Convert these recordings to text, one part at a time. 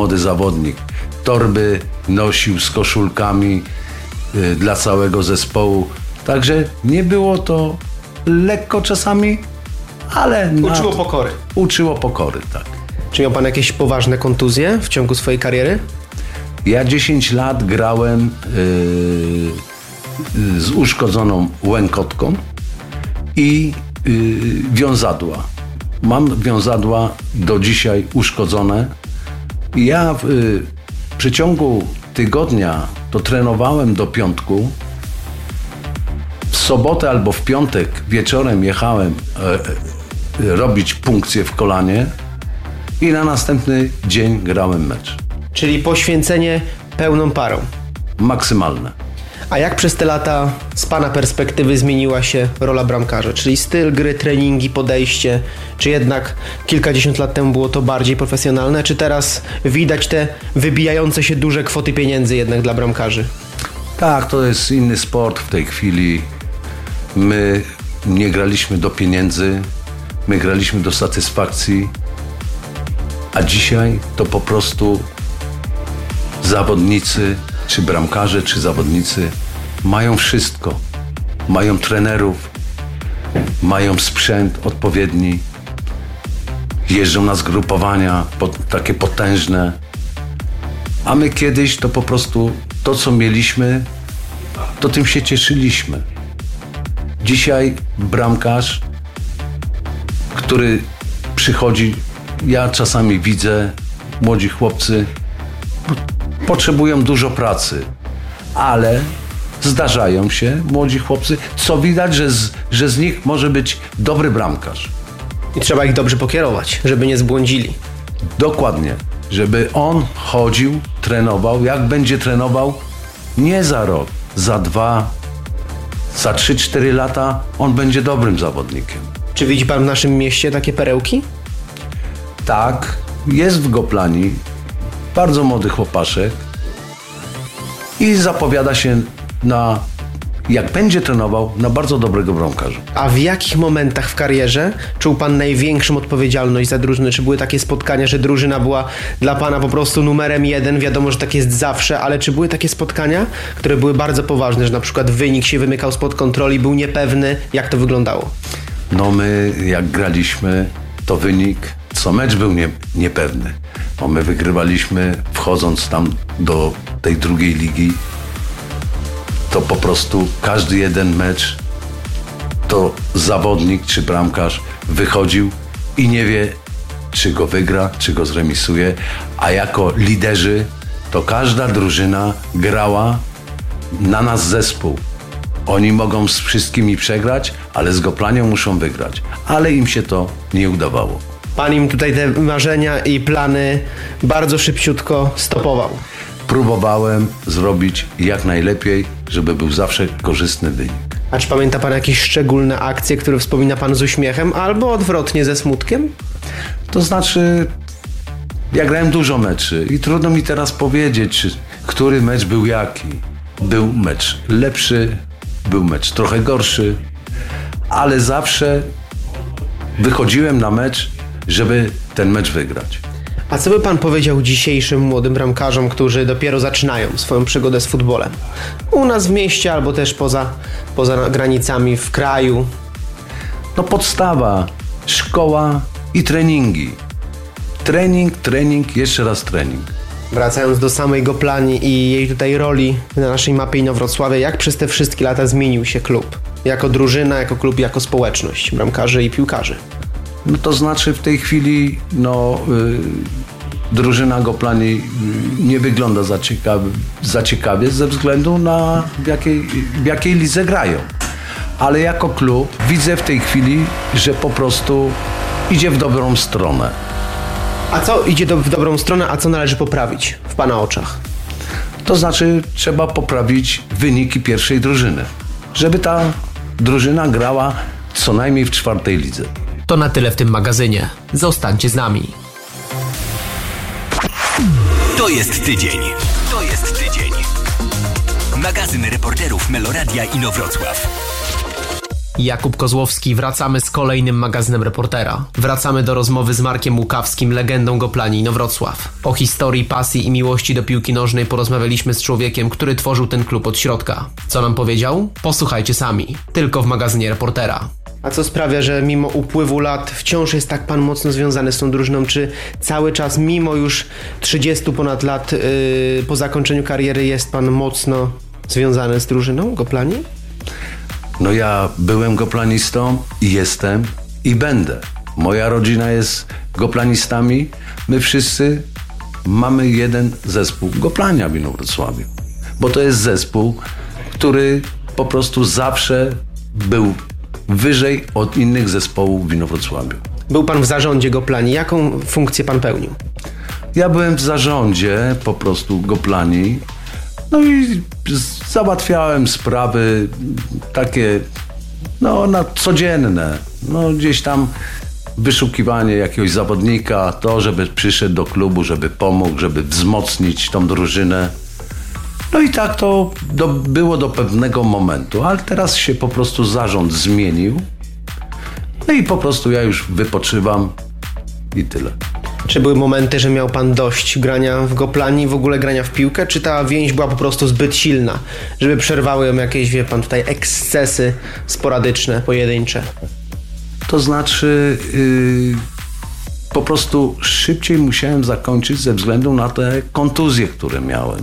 młody zawodnik. Torby nosił z koszulkami dla całego zespołu. Także nie było to lekko czasami, ale... Uczyło pokory. Uczyło pokory, tak. Czy miał pan jakieś poważne kontuzje w ciągu swojej kariery? Ja 10 lat grałem z uszkodzoną łękotką i wiązadła. Mam wiązadła do dzisiaj uszkodzone. Ja w przeciągu tygodnia to trenowałem do piątku. W sobotę albo w piątek wieczorem jechałem robić punkcję w kolanie i na następny dzień grałem mecz. Czyli poświęcenie pełną parą. Maksymalne. A jak przez te lata z pana perspektywy zmieniła się rola bramkarza? Czyli styl gry, treningi, podejście? Czy jednak kilkadziesiąt lat temu było to bardziej profesjonalne? Czy teraz widać te wybijające się duże kwoty pieniędzy jednak dla bramkarzy? Tak, to jest inny sport w tej chwili. My nie graliśmy do pieniędzy, my graliśmy do satysfakcji, a dzisiaj to po prostu zawodnicy, czy bramkarze, czy zawodnicy mają wszystko. Mają trenerów, mają sprzęt odpowiedni, jeżdżą na zgrupowania takie potężne, a my kiedyś to po prostu to, co mieliśmy, to tym się cieszyliśmy. Dzisiaj bramkarz, który przychodzi, ja czasami widzę, młodzi chłopcy potrzebują dużo pracy, ale zdarzają się młodzi chłopcy, co widać, że z nich może być dobry bramkarz. I trzeba ich dobrze pokierować, żeby nie zbłądzili. Dokładnie, żeby on chodził, trenował, jak będzie trenował, nie za rok, za 2, za 3-4 lata on będzie dobrym zawodnikiem. Czy widzi pan w naszym mieście takie perełki? Tak, jest w Goplani bardzo młody chłopaszek i zapowiada się na, jak będzie trenował, na bardzo dobrego bramkarza. A w jakich momentach w karierze czuł pan największą odpowiedzialność za drużynę? Czy były takie spotkania, że drużyna była dla pana po prostu numerem 1? Wiadomo, że tak jest zawsze, ale czy były takie spotkania, które były bardzo poważne, że na przykład wynik się wymykał spod kontroli, był niepewny? Jak to wyglądało? No my jak graliśmy, to wynik co mecz był niepewny. Bo my wygrywaliśmy, wchodząc tam do tej drugiej ligi, to po prostu każdy jeden mecz to zawodnik czy bramkarz wychodził i nie wie, czy go wygra, czy go zremisuje, a jako liderzy to każda drużyna grała na nas zespół. Oni mogą z wszystkimi przegrać, ale z Goplanią muszą wygrać. Ale im się to nie udawało. Pan im tutaj te marzenia i plany bardzo szybciutko stopował. Próbowałem zrobić jak najlepiej, żeby był zawsze korzystny wynik. A czy pamięta pan jakieś szczególne akcje, które wspomina pan z uśmiechem, albo odwrotnie ze smutkiem? To znaczy, ja grałem dużo meczy i trudno mi teraz powiedzieć, który mecz był jaki. Był mecz lepszy, był mecz trochę gorszy, ale zawsze wychodziłem na mecz, żeby ten mecz wygrać. A co by pan powiedział dzisiejszym młodym bramkarzom, którzy dopiero zaczynają swoją przygodę z futbolem? U nas w mieście albo też poza granicami, w kraju. No podstawa, szkoła i treningi. Trening, jeszcze raz trening. Wracając do samej Goplani i jej tutaj roli na naszej mapie Inowrocławia, jak przez te wszystkie lata zmienił się klub? Jako drużyna, jako klub, jako społeczność bramkarzy i piłkarzy. No to znaczy w tej chwili drużyna Goplani nie wygląda za ciekawie ze względu na w jakiej lidze grają. Ale jako klub widzę w tej chwili, że po prostu idzie w dobrą stronę. A co idzie w dobrą stronę, a co należy poprawić w pana oczach? To znaczy trzeba poprawić wyniki pierwszej drużyny, żeby ta drużyna grała co najmniej w 4. lidze. To na tyle w tym magazynie. Zostańcie z nami. To jest tydzień. Magazyn reporterów Meloradia Inowrocław. Jakub Kozłowski, wracamy z kolejnym magazynem Reportera. Wracamy do rozmowy z Markiem Łukawskim, legendą Goplani Inowrocław. O historii, pasji i miłości do piłki nożnej porozmawialiśmy z człowiekiem, który tworzył ten klub od środka. Co nam powiedział? Posłuchajcie sami. Tylko w magazynie Reportera. A co sprawia, że mimo upływu lat wciąż jest tak pan mocno związany z tą drużyną? Czy cały czas, mimo już 30 ponad lat po zakończeniu kariery, jest pan mocno związany z drużyną Goplani? No ja byłem goplanistą i jestem i będę. Moja rodzina jest goplanistami. My wszyscy mamy jeden zespół Goplania w Inowrocławiu. Bo to jest zespół, który po prostu zawsze był wyżej od innych zespołów w Inowrocławiu. Był pan w zarządzie Goplani. Jaką funkcję pan pełnił? Ja byłem w zarządzie po prostu Goplani. No i załatwiałem sprawy takie, no codzienne. No gdzieś tam wyszukiwanie jakiegoś zawodnika, to żeby przyszedł do klubu, żeby pomógł, żeby wzmocnić tą drużynę. No i tak to było do pewnego momentu, ale teraz się po prostu zarząd zmienił. No i po prostu ja już wypoczywam i tyle. Czy były momenty, że miał pan dość grania w Goplani, w ogóle grania w piłkę? Czy ta więź była po prostu zbyt silna, żeby przerwały ją jakieś, wie pan, tutaj ekscesy sporadyczne, pojedyncze? To znaczy po prostu szybciej musiałem zakończyć ze względu na te kontuzje, które miałem.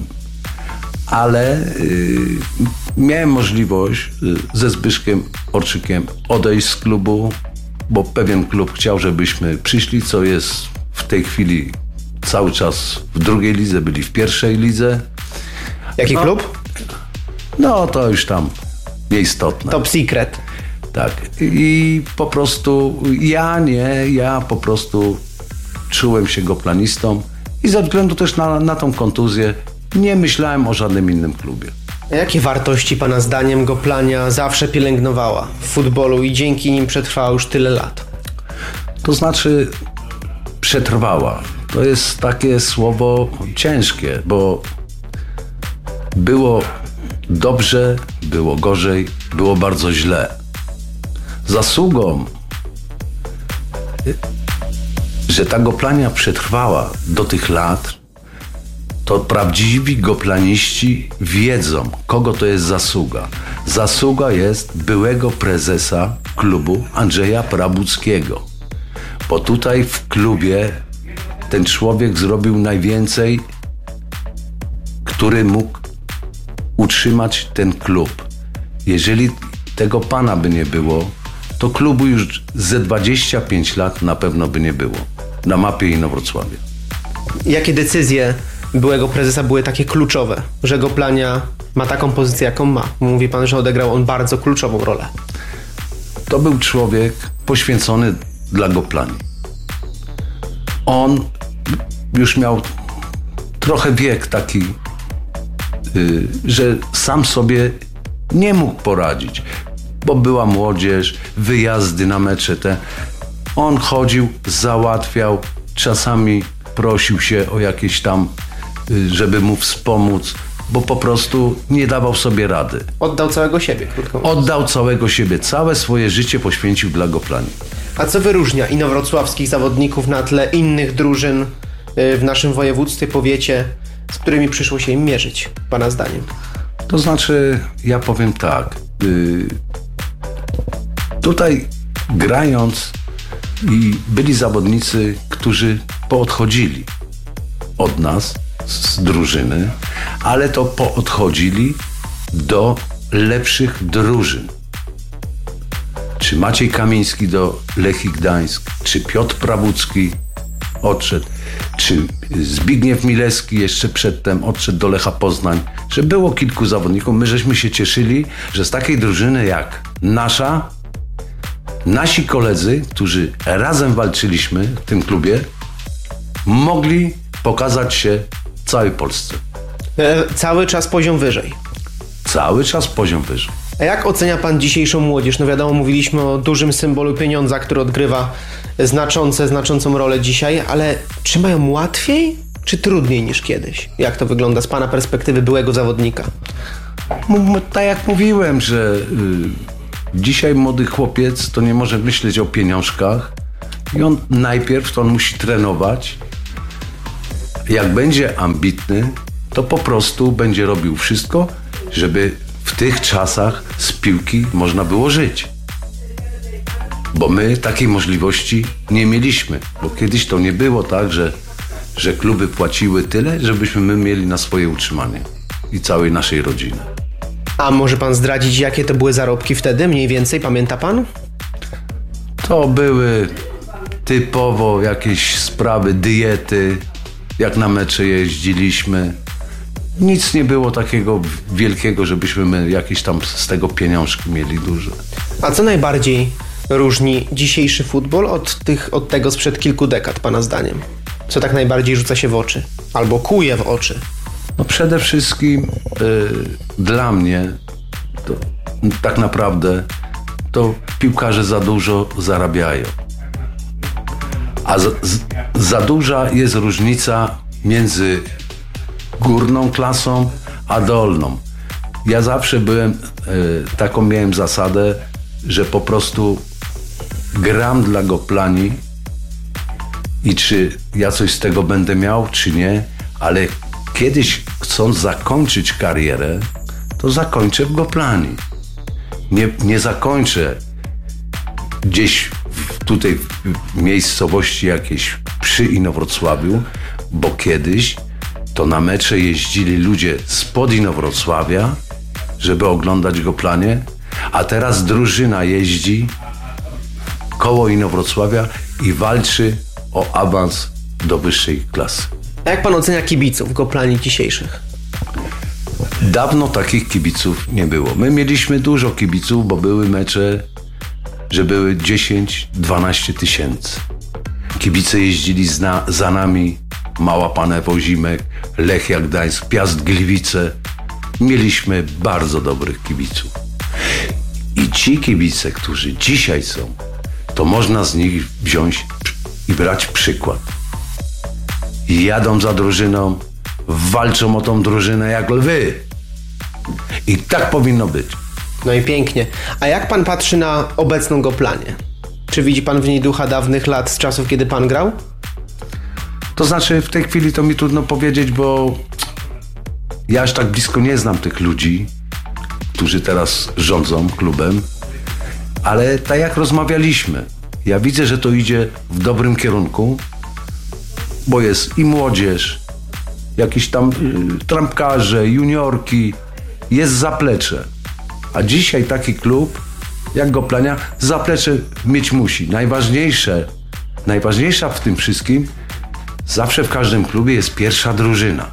Ale miałem możliwość ze Zbyszkiem Orczykiem odejść z klubu, bo pewien klub chciał, żebyśmy przyszli, co jest w tej chwili cały czas w drugiej lidze, byli w pierwszej lidze. Jaki klub? No to już tam nieistotne. Top secret. Tak. I po prostu ja po prostu czułem się goplanistą i ze względu też na tą kontuzję nie myślałem o żadnym innym klubie. A jakie wartości pana zdaniem Goplania zawsze pielęgnowała w futbolu i dzięki nim przetrwała już tyle lat? To znaczy przetrwała. To jest takie słowo ciężkie, bo było dobrze, było gorzej, było bardzo źle. Zasługą, że ta Goplania przetrwała do tych lat, to prawdziwi goplaniści wiedzą, kogo to jest zasługa. Zasługa jest byłego prezesa klubu Andrzeja Prabuckiego. Bo tutaj w klubie ten człowiek zrobił najwięcej, który mógł utrzymać ten klub. Jeżeli tego pana by nie było, to klubu już ze 25 lat na pewno by nie było na mapie Inowrocławia. Jakie decyzje byłego prezesa były takie kluczowe, że Goplania ma taką pozycję, jaką ma? Mówi pan, że odegrał on bardzo kluczową rolę. To był człowiek poświęcony dla Goplani. On już miał trochę wiek taki, że sam sobie nie mógł poradzić, bo była młodzież, wyjazdy na mecze te. On chodził, załatwiał, czasami prosił się o jakieś tam, żeby mu wspomóc, bo po prostu nie dawał sobie rady. Oddał całego siebie, krótko mówiąc. Oddał całego siebie, całe swoje życie poświęcił dla Goplani. A co wyróżnia inowrocławskich zawodników na tle innych drużyn w naszym województwie, powiecie, z którymi przyszło się im mierzyć, pana zdaniem? To znaczy, ja powiem tak, tutaj grając i byli zawodnicy, którzy poodchodzili od nas z drużyny, ale to poodchodzili do lepszych drużyn. Czy Maciej Kamiński do Lechii Gdańsk, czy Piotr Prabucki odszedł, czy Zbigniew Milewski jeszcze przedtem odszedł do Lecha Poznań, że było kilku zawodników. My żeśmy się cieszyli, że z takiej drużyny jak nasza, nasi koledzy, którzy razem walczyliśmy w tym klubie, mogli pokazać się w całej Polsce. Cały czas poziom wyżej. Cały czas poziom wyżej. A jak ocenia pan dzisiejszą młodzież? No wiadomo, mówiliśmy o dużym symbolu pieniądza, który odgrywa znaczącą rolę dzisiaj, ale czy mają łatwiej, czy trudniej niż kiedyś? Jak to wygląda z pana perspektywy byłego zawodnika? Tak jak mówiłem, że Dzisiaj młody chłopiec to nie może myśleć o pieniążkach i on najpierw on musi trenować. Jak będzie ambitny, to po prostu będzie robił wszystko, żeby w tych czasach z piłki można było żyć. Bo my takiej możliwości nie mieliśmy. Bo kiedyś to nie było tak, że kluby płaciły tyle, żebyśmy my mieli na swoje utrzymanie i całej naszej rodziny. A może pan zdradzić, jakie to były zarobki wtedy? Mniej więcej, pamięta pan? To były typowo jakieś sprawy, diety, jak na mecze jeździliśmy. Nic nie było takiego wielkiego, żebyśmy my jakieś tam z tego pieniążki mieli duże. A co najbardziej różni dzisiejszy futbol od tego sprzed kilku dekad, pana zdaniem? Co tak najbardziej rzuca się w oczy? Albo kuje w oczy? No przede wszystkim dla mnie to tak naprawdę to piłkarze za dużo zarabiają. A za duża jest różnica między górną klasą a dolną. Ja zawsze taką miałem zasadę, że po prostu gram dla Goplani i czy ja coś z tego będę miał, czy nie, ale kiedyś chcąc zakończyć karierę, to zakończę w Goplani. Nie zakończę gdzieś tutaj w miejscowości jakiejś przy Inowrocławiu, bo kiedyś to na mecze jeździli ludzie spod Inowrocławia, żeby oglądać Goplanię, a teraz drużyna jeździ koło Inowrocławia i walczy o awans do wyższej klasy. A jak pan ocenia kibiców Goplani dzisiejszych? Dawno takich kibiców nie było. My mieliśmy dużo kibiców, bo były mecze, że były 10-12 tysięcy. Kibice jeździli za nami, Mała Panew Ozimek, Lechia Gdańsk, Piast Gliwice. Mieliśmy bardzo dobrych kibiców. I ci kibice, którzy dzisiaj są, to można z nich wziąć i brać przykład. Jadą za drużyną, walczą o tą drużynę jak lwy. I tak powinno być. No i pięknie. A jak pan patrzy na obecną Goplanię? Czy widzi pan w niej ducha dawnych lat z czasów, kiedy pan grał? To znaczy w tej chwili to mi trudno powiedzieć, bo ja aż tak blisko nie znam tych ludzi, którzy teraz rządzą klubem, ale tak jak rozmawialiśmy, ja widzę, że to idzie w dobrym kierunku, bo jest i młodzież, jakieś tam trampkarze, juniorki, jest zaplecze. A dzisiaj taki klub jak Goplania zaplecze mieć musi. Najważniejsza w tym wszystkim, zawsze w każdym klubie jest pierwsza drużyna.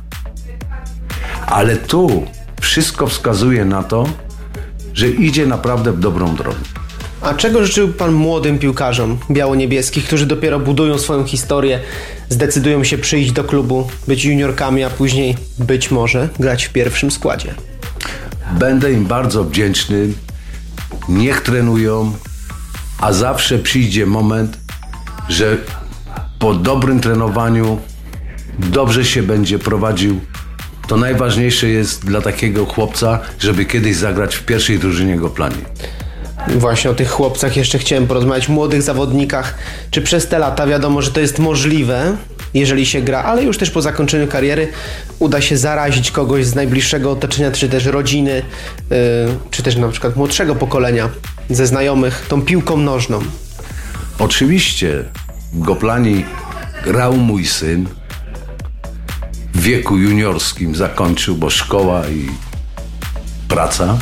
Ale tu wszystko wskazuje na to, że idzie naprawdę w dobrą drogę. A czego życzył pan młodym piłkarzom biało-niebieskich, którzy dopiero budują swoją historię, zdecydują się przyjść do klubu, być juniorkami, a później być może grać w pierwszym składzie? Będę im bardzo wdzięczny. Niech trenują, a zawsze przyjdzie moment, że po dobrym trenowaniu dobrze się będzie prowadził. To najważniejsze jest dla takiego chłopca, żeby kiedyś zagrać w pierwszej drużynie Goplani. Właśnie o tych chłopcach jeszcze chciałem porozmawiać, młodych zawodnikach. Czy przez te lata wiadomo, że to jest możliwe, jeżeli się gra, ale już też po zakończeniu kariery uda się zarazić kogoś z najbliższego otoczenia, czy też rodziny, czy też na przykład młodszego pokolenia, ze znajomych, tą piłką nożną? Oczywiście w Goplani grał mój syn. W wieku juniorskim zakończył, bo szkoła i praca.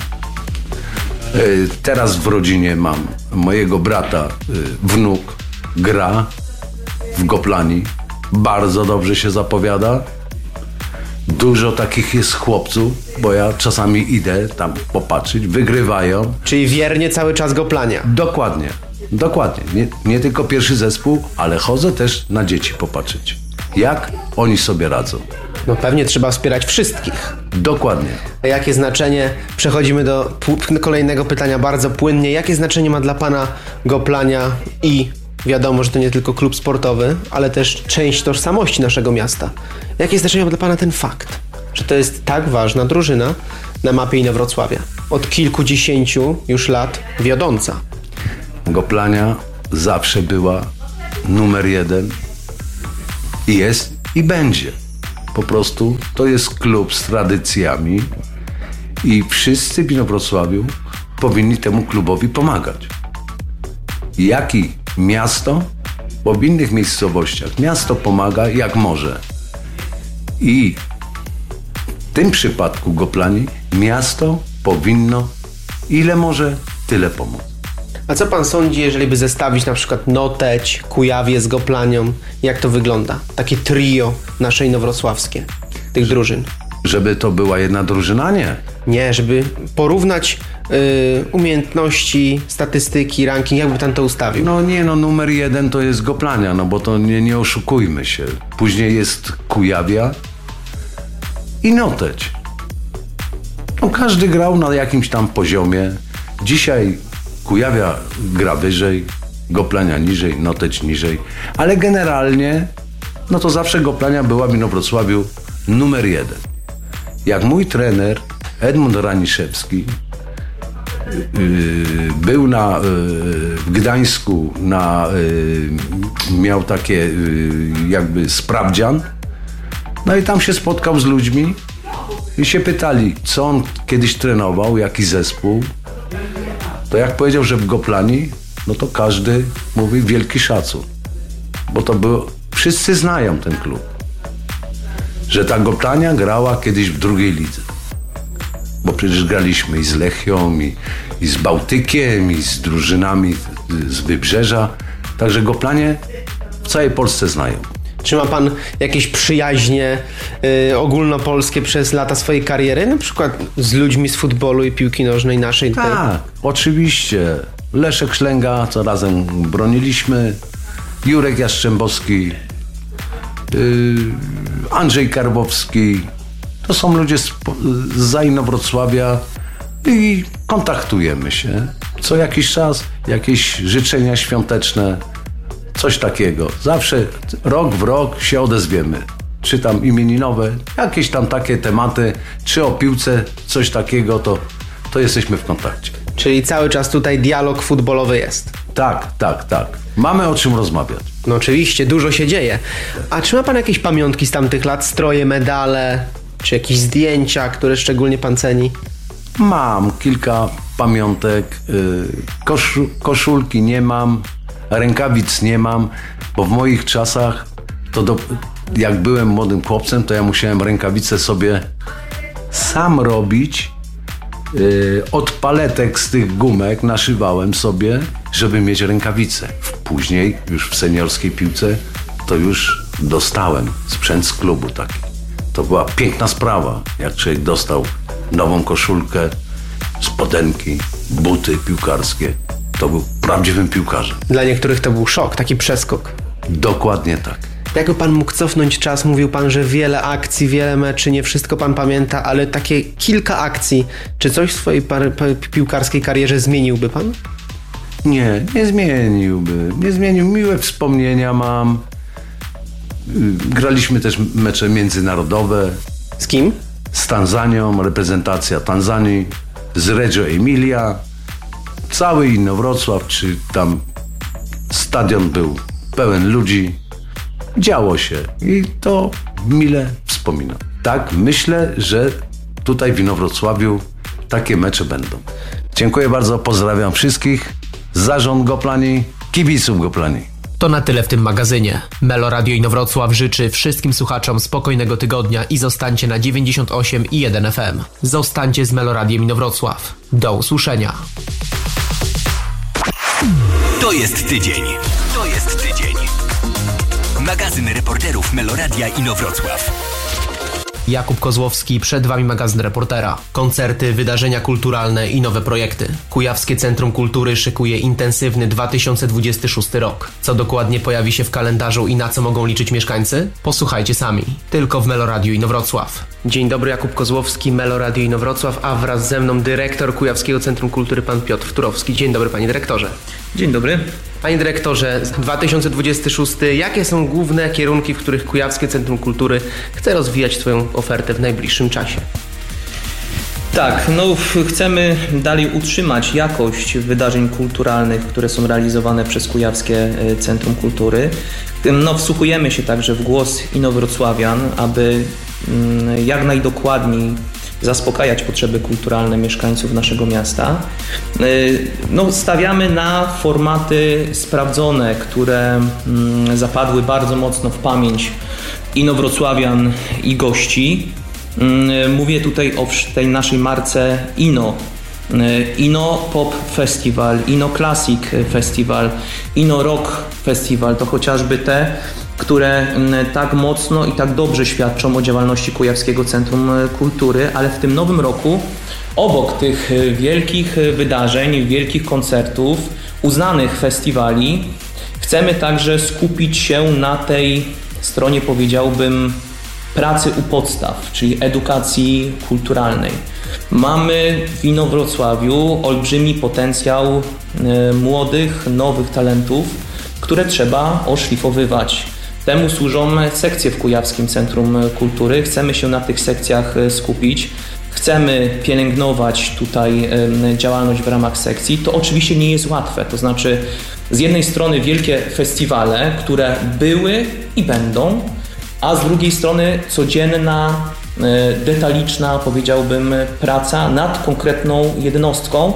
Teraz w rodzinie mam mojego brata, wnuk gra w Goplani. Bardzo dobrze się zapowiada. Dużo takich jest chłopców, bo ja czasami idę tam popatrzeć, wygrywają. Czyli wiernie cały czas Goplania. Dokładnie. Nie tylko pierwszy zespół, ale chodzę też na dzieci popatrzeć. Jak oni sobie radzą. No pewnie trzeba wspierać wszystkich. Dokładnie. Jakie znaczenie, przechodzimy do kolejnego pytania bardzo płynnie, jakie znaczenie ma dla pana Goplania i wiadomo, że to nie tylko klub sportowy, ale też część tożsamości naszego miasta. Jakie znaczenie ma dla pana ten fakt, że to jest tak ważna drużyna, na mapie Inowrocławia. Od kilkudziesięciu już lat wiodąca. Goplania zawsze była numer 1 i jest i będzie. Po prostu to jest klub z tradycjami i wszyscy w Inowrocławiu powinni temu klubowi pomagać. Jak i miasto, bo w innych miejscowościach miasto pomaga jak może. I w tym przypadku Goplani miasto powinno ile może, tyle pomóc. A co pan sądzi, jeżeli by zestawić na przykład Noteć, Kujawię z Goplanią? Jak to wygląda? Takie trio nasze inowrocławskie, tych drużyn. Żeby to była jedna drużyna? Nie. Nie, żeby porównać umiejętności, statystyki, ranking, jakby pan to ustawił. No numer 1 to jest Goplania, no bo to nie oszukujmy się. Później jest Kujawia i Noteć. No każdy grał na jakimś tam poziomie. Dzisiaj Kujawia gra wyżej, Goplania niżej, Noteć niżej, ale generalnie no to zawsze Goplania była w Inowrocławiu numer 1. Jak mój trener Edmund Raniszewski był w Gdańsku miał takie jakby sprawdzian, no i tam się spotkał z ludźmi i się pytali, co on kiedyś trenował, jaki zespół. To jak powiedział, że w Goplani, no to każdy mówi wielki szacun. Bo to było, wszyscy znają ten klub. Że ta Goplania grała kiedyś w drugiej lidze. Bo przecież graliśmy i z Lechią, i z Bałtykiem, i z drużynami z Wybrzeża. Także Goplanie w całej Polsce znają. Czy ma pan jakieś przyjaźnie ogólnopolskie przez lata swojej kariery? Na przykład z ludźmi z futbolu i piłki nożnej naszej tutaj? Tak, oczywiście. Leszek Szlęga, co razem broniliśmy. Jurek Jastrzębowski. Andrzej Karbowski. To są ludzie zza Inowrocławia i kontaktujemy się. Co jakiś czas jakieś życzenia świąteczne, coś takiego. Zawsze rok w rok się odezwiemy. Czy tam imieninowe, jakieś tam takie tematy, czy o piłce, coś takiego, to jesteśmy w kontakcie. Czyli cały czas tutaj dialog futbolowy jest. Tak. Mamy o czym rozmawiać. No oczywiście, dużo się dzieje. A czy ma pan jakieś pamiątki z tamtych lat? Stroje, medale, czy jakieś zdjęcia, które szczególnie pan ceni? Mam kilka pamiątek. Koszulki nie mam, rękawic nie mam, bo w moich czasach, jak byłem młodym chłopcem, to ja musiałem rękawice sobie sam robić. Od paletek z tych gumek naszywałem sobie, żeby mieć rękawice. Później, już w seniorskiej piłce, to już dostałem sprzęt z klubu taki. To była piękna sprawa, jak człowiek dostał nową koszulkę, spodenki, buty piłkarskie. To był prawdziwym piłkarzem. Dla niektórych to był szok, taki przeskok. Dokładnie tak. Jakby pan mógł cofnąć czas, mówił pan, że wiele akcji, wiele meczy, nie wszystko pan pamięta, ale takie kilka akcji, czy coś w swojej piłkarskiej karierze zmieniłby pan? Nie zmieniłby. Nie zmienił. Miłe wspomnienia mam. Graliśmy też mecze międzynarodowe. Z kim? Z Tanzanią, reprezentacja Tanzanii, z Reggio Emilia. Cały Inowrocław, czy tam stadion był pełen ludzi. Działo się i to mile wspominam. Tak, myślę, że tutaj w Inowrocławiu takie mecze będą. Dziękuję bardzo, pozdrawiam wszystkich. Zarząd Goplani, kibiców Goplani. To na tyle w tym magazynie. Melo Radio Inowrocław życzy wszystkim słuchaczom spokojnego tygodnia i zostańcie na 98,1 FM. Zostańcie z Melo Radiem Inowrocław. Do usłyszenia. To jest tydzień. Magazyn reporterów Meloradia Inowrocław. Jakub Kozłowski, przed Wami magazyn reportera. Koncerty, wydarzenia kulturalne i nowe projekty. Kujawskie Centrum Kultury szykuje intensywny 2026 rok. Co dokładnie pojawi się w kalendarzu i na co mogą liczyć mieszkańcy? Posłuchajcie sami. Tylko w Meloradiu Inowrocław. Dzień dobry, Jakub Kozłowski, Melo Radio Inowrocław, a wraz ze mną dyrektor Kujawskiego Centrum Kultury, pan Piotr Wtórowski. Dzień dobry, panie dyrektorze. Dzień dobry. Panie dyrektorze, 2026, jakie są główne kierunki, w których Kujawskie Centrum Kultury chce rozwijać swoją ofertę w najbliższym czasie? Tak, chcemy dalej utrzymać jakość wydarzeń kulturalnych, które są realizowane przez Kujawskie Centrum Kultury. Wsłuchujemy się także w głos inowrocławian, aby jak najdokładniej zaspokajać potrzeby kulturalne mieszkańców naszego miasta. Stawiamy na formaty sprawdzone, które zapadły bardzo mocno w pamięć inowrocławian i gości. Mówię tutaj o tej naszej marce INO. INO Pop Festival, INO Classic Festival, INO Rock Festival to chociażby te, które tak mocno i tak dobrze świadczą o działalności Kujawskiego Centrum Kultury, ale w tym nowym roku obok tych wielkich wydarzeń, wielkich koncertów, uznanych festiwali, chcemy także skupić się na tej stronie, powiedziałbym, pracy u podstaw, czyli edukacji kulturalnej. Mamy w Inowrocławiu olbrzymi potencjał młodych, nowych talentów, które trzeba oszlifowywać. Temu służą sekcje w Kujawskim Centrum Kultury. Chcemy się na tych sekcjach skupić. Chcemy pielęgnować tutaj działalność w ramach sekcji. To oczywiście nie jest łatwe. To znaczy z jednej strony wielkie festiwale, które były i będą, a z drugiej strony codzienna, detaliczna, powiedziałbym, praca nad konkretną jednostką.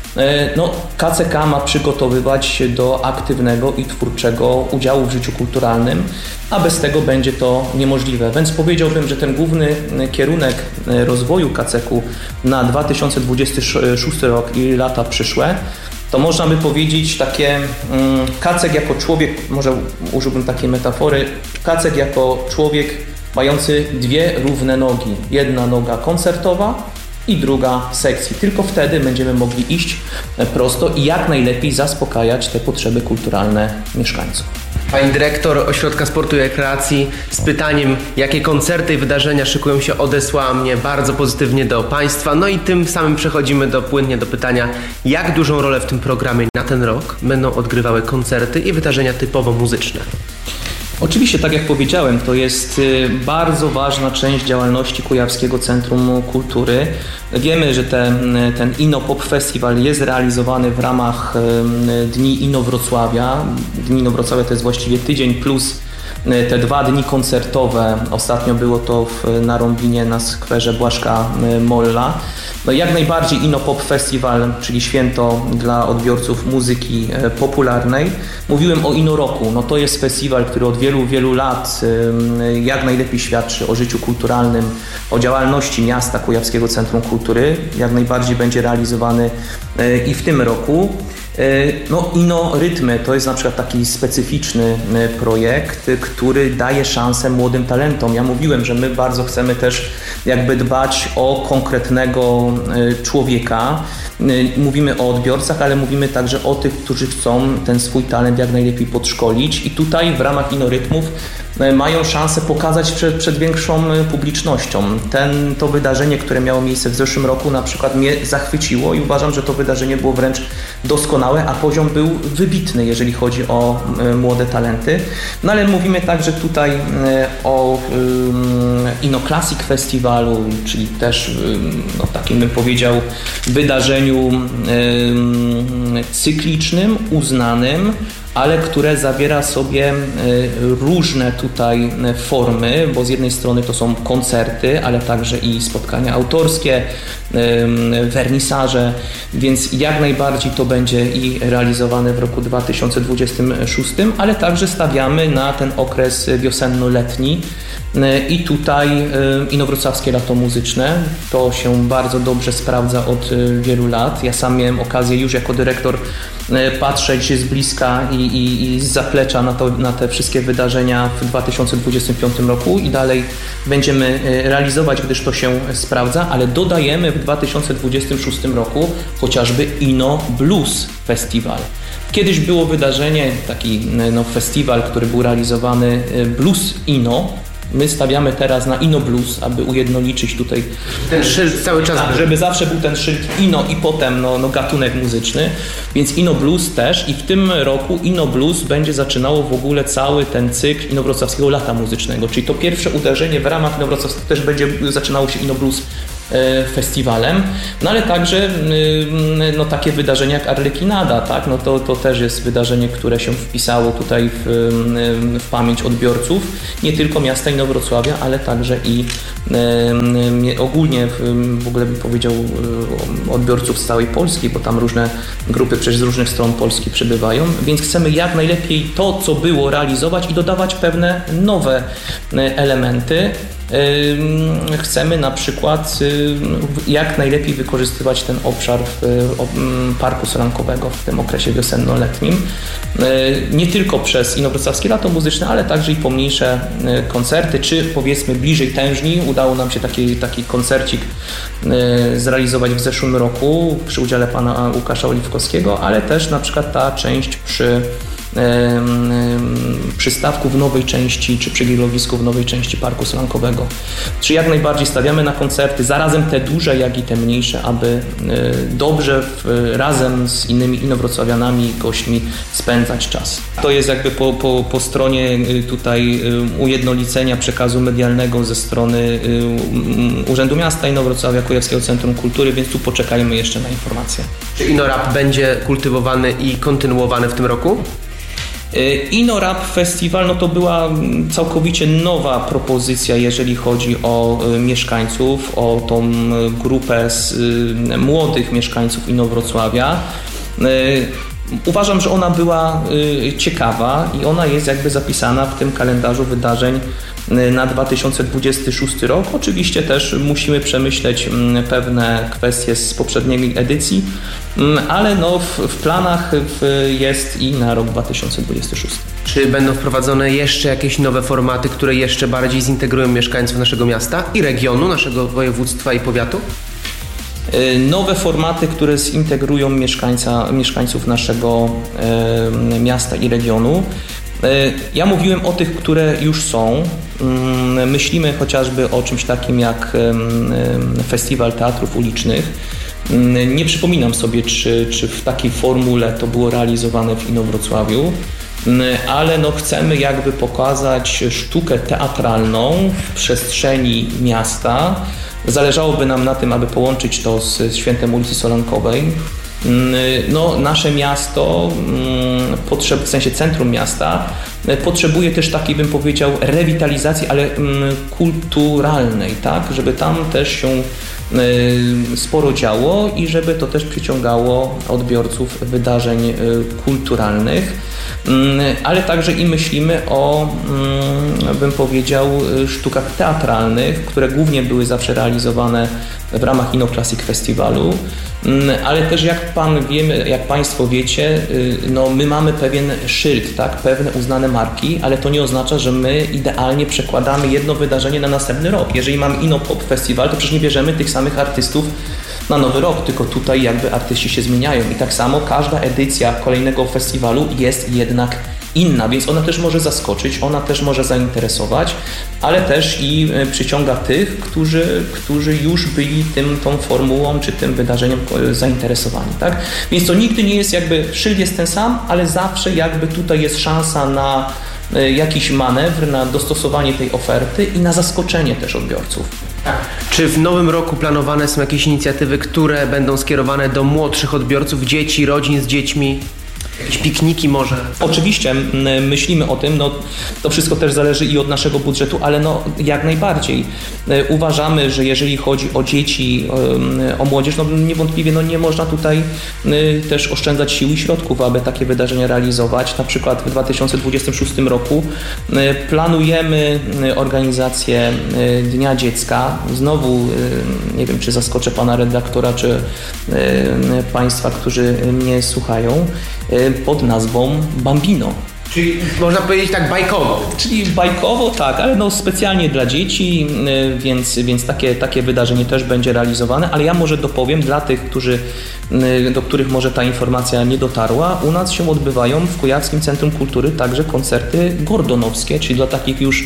KCK ma przygotowywać się do aktywnego i twórczego udziału w życiu kulturalnym, a bez tego będzie to niemożliwe. Więc powiedziałbym, że ten główny kierunek rozwoju KCK-u na 2026 rok i lata przyszłe, to można by powiedzieć takie KCK jako człowiek, może użyłbym takiej metafory, KCK jako człowiek mający dwie równe nogi. Jedna noga koncertowa i druga sekcji. Tylko wtedy będziemy mogli iść prosto i jak najlepiej zaspokajać te potrzeby kulturalne mieszkańców. Pani dyrektor Ośrodka Sportu i Rekreacji z pytaniem, jakie koncerty i wydarzenia szykują się, odesłała mnie bardzo pozytywnie do Państwa. I tym samym przechodzimy płynnie do pytania, jak dużą rolę w tym programie na ten rok będą odgrywały koncerty i wydarzenia typowo muzyczne. Oczywiście, tak jak powiedziałem, to jest bardzo ważna część działalności Kujawskiego Centrum Kultury. Wiemy, że ten INO Pop Festival jest realizowany w ramach Dni Inowrocławia. Dni Inowrocławia to jest właściwie tydzień plus te 2 dni koncertowe. Ostatnio było to na Rąbinie na skwerze Błaszka Molla. Jak najbardziej INO Pop Festival, czyli święto dla odbiorców muzyki popularnej. Mówiłem o INO Roku. To jest festiwal, który od wielu, wielu lat jak najlepiej świadczy o życiu kulturalnym, o działalności miasta Kujawskiego Centrum Kultury. Jak najbardziej będzie realizowany i w tym roku. INO Rytmy to jest na przykład taki specyficzny projekt, który daje szansę młodym talentom. Ja mówiłem, że my bardzo chcemy też dbać o konkretnego człowieka. Mówimy o odbiorcach, ale mówimy także o tych, którzy chcą ten swój talent jak najlepiej podszkolić i tutaj w ramach INO Rytmów mają szansę pokazać przed większą publicznością. To wydarzenie, które miało miejsce w zeszłym roku, na przykład mnie zachwyciło i uważam, że to wydarzenie było wręcz doskonałe, a poziom był wybitny, jeżeli chodzi o młode talenty. Ale mówimy także tutaj o INO Classic Festiwalu, czyli też takim, bym powiedział, wydarzeniu cyklicznym, uznanym, ale które zawiera sobie różne tutaj formy, bo z jednej strony to są koncerty, ale także i spotkania autorskie, wernisaże, więc jak najbardziej to będzie i realizowane w roku 2026, ale także stawiamy na ten okres wiosenno-letni i tutaj Inowrocławskie Lato Muzyczne. To się bardzo dobrze sprawdza od wielu lat. Ja sam miałem okazję już jako dyrektor patrzeć z bliska i z zaplecza na te wszystkie wydarzenia w 2025 roku i dalej będziemy realizować, gdyż to się sprawdza, ale dodajemy w 2026 roku chociażby INO Blues Festival. Kiedyś było wydarzenie, taki festiwal, który był realizowany Blues INO. My stawiamy teraz na INO Blues, aby ujednolicić tutaj ten szyld cały czas, żeby zawsze był ten szyld INO i potem gatunek muzyczny, więc INO Blues też i w tym roku INO Blues będzie zaczynało w ogóle cały ten cykl Inowrocławskiego Lata Muzycznego, czyli to pierwsze uderzenie w ramach Inowrocławskiego też będzie zaczynało się INO Blues festiwalem, no ale także no, takie wydarzenia jak Arlekinada, tak? No to też jest wydarzenie, które się wpisało tutaj w pamięć odbiorców, nie tylko miasta Inowrocławia, ale także i ogólnie w ogóle bym powiedział odbiorców z całej Polski, bo tam różne grupy przecież z różnych stron Polski przybywają, więc chcemy jak najlepiej to, co było, realizować i dodawać pewne nowe elementy. Chcemy na przykład jak najlepiej wykorzystywać ten obszar Parku Solankowego w tym okresie wiosenno-letnim. Nie tylko przez Inowrocławskie Lato Muzyczne, ale także i pomniejsze koncerty, czy powiedzmy bliżej Tężni. Udało nam się taki koncercik zrealizować w zeszłym roku przy udziale pana Łukasza Oliwkowskiego, ale też na przykład ta część przy przystawku w nowej części, czy przy biurowisku w nowej części Parku Solankowego. Czy jak najbardziej stawiamy na koncerty, zarazem te duże, jak i te mniejsze, aby dobrze razem z innymi inowrocławianami i gośćmi spędzać czas. To jest jakby po stronie tutaj ujednolicenia przekazu medialnego ze strony Urzędu Miasta Inowrocławia, Kujawskiego Centrum Kultury, więc tu poczekajmy jeszcze na informacje. Czy InnoRap będzie kultywowany i kontynuowany w tym roku? InnoRap Festival no to była całkowicie nowa propozycja, jeżeli chodzi o mieszkańców, o tą grupę młodych mieszkańców Inowrocławia. Uważam, że ona była ciekawa i ona jest jakby zapisana w tym kalendarzu wydarzeń na 2026 rok. Oczywiście też musimy przemyśleć pewne kwestie z poprzedniej edycji, ale no w planach jest i na rok 2026. Czy będą wprowadzone jeszcze jakieś nowe formaty, które jeszcze bardziej zintegrują mieszkańców naszego miasta i regionu, naszego województwa i powiatu? Nowe formaty, które zintegrują mieszkańców naszego miasta i regionu. Ja mówiłem o tych, które już są. Myślimy chociażby o czymś takim jak Festiwal Teatrów Ulicznych. Nie przypominam sobie, czy w takiej formule to było realizowane w Inowrocławiu, ale no chcemy jakby pokazać sztukę teatralną w przestrzeni miasta. Zależałoby nam na tym, aby połączyć to z Świętem ulicy Solankowej. No, nasze miasto, w sensie centrum miasta, potrzebuje też takiej, bym powiedział, rewitalizacji, ale kulturalnej, tak? Żeby tam też się sporo działo i żeby to też przyciągało odbiorców wydarzeń kulturalnych, ale także i myślimy o, bym powiedział, sztukach teatralnych, które głównie były zawsze realizowane w ramach InnoClassic Festiwalu, ale też jak Państwo wiecie, no my mamy pewien szyld, tak, pewne uznane marki, ale to nie oznacza, że my idealnie przekładamy jedno wydarzenie na następny rok. Jeżeli mamy InnoPop Festiwal, to przecież nie bierzemy tych samych artystów na nowy rok, tylko tutaj jakby artyści się zmieniają i tak samo każda edycja kolejnego festiwalu jest jednak inna, więc ona też może zaskoczyć, ona też może zainteresować, ale też i przyciąga tych, którzy już byli tą formułą czy tym wydarzeniem zainteresowani, tak? Więc to nigdy nie jest jakby, szyld jest ten sam, ale zawsze jakby tutaj jest szansa na jakiś manewr, na dostosowanie tej oferty i na zaskoczenie też odbiorców. Czy w nowym roku planowane są jakieś inicjatywy, które będą skierowane do młodszych odbiorców, dzieci, rodzin z dziećmi? Jakieś pikniki może? Oczywiście myślimy o tym, no to wszystko też zależy i od naszego budżetu, ale no jak najbardziej. Uważamy, że jeżeli chodzi o dzieci, o młodzież, no niewątpliwie no nie można tutaj też oszczędzać sił i środków, aby takie wydarzenia realizować. Na przykład w 2026 roku planujemy organizację Dnia Dziecka. Znowu nie wiem, czy zaskoczę pana redaktora, czy państwa, którzy mnie słuchają, pod nazwą Bambino. Czyli można powiedzieć tak bajkowo. Czyli bajkowo, tak, ale no specjalnie dla dzieci, więc takie wydarzenie też będzie realizowane, ale ja może dopowiem dla tych, do których może ta informacja nie dotarła, u nas się odbywają w Kujawskim Centrum Kultury także koncerty gordonowskie, czyli dla takich już